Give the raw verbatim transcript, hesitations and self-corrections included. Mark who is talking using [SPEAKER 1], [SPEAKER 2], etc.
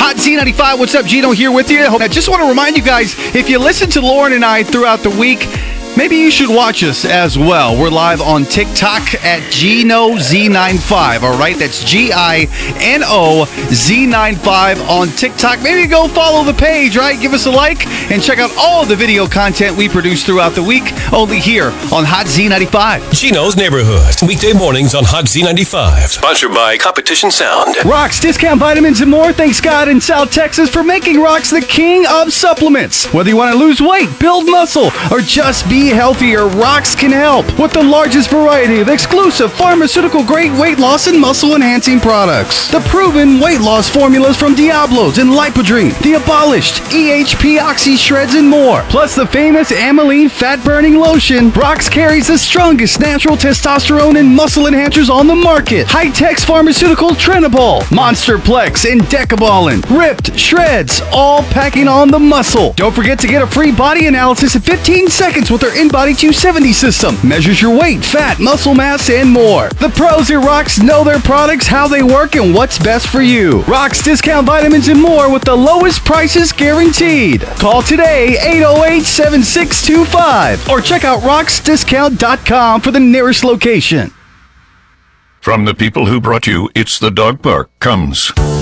[SPEAKER 1] Hot Z ninety-five, what's up? Gino here with you. I just want to remind you guys, if you listen to Lauren and I throughout the week, maybe you should watch us as well. We're live on TikTok at Gino Z ninety-five, all right? That's G I N O Z ninety-five on TikTok. Maybe go follow the page, right? Give us a like and check out all the video content we produce throughout the week, only here on Hot Z ninety-five.
[SPEAKER 2] Gino's Neighborhood, weekday mornings on Hot Z ninety-five. Sponsored by Competition Sound.
[SPEAKER 1] Rox Discount Vitamins and more. Thanks God in South Texas for making Rox the king of supplements. Whether you want to lose weight, build muscle, or just be healthier, Rox can help with the largest variety of exclusive pharmaceutical-grade weight loss and muscle-enhancing products. The proven weight loss formulas from Diablos and Lipodrine, the abolished E H P Oxy Shreds, and more. Plus the famous Ameline fat-burning lotion. Rox carries the strongest natural testosterone and muscle enhancers on the market. High-Tex Pharmaceutical Trenibol, Monsterplex, and Decabolin. Ripped Shreds, all packing on the muscle. Don't forget to get a free body analysis in fifteen seconds with their InBody two seventy system. Measures your weight, fat, muscle mass, and more. The pros at Rox know their products, how they work, and what's best for you. Rox Discount Vitamins and more with the lowest prices guaranteed. Call today, eight oh eight, seven six two five, or check out rox discount dot com for the nearest location.
[SPEAKER 3] From the people who brought you It's the Dog Park comes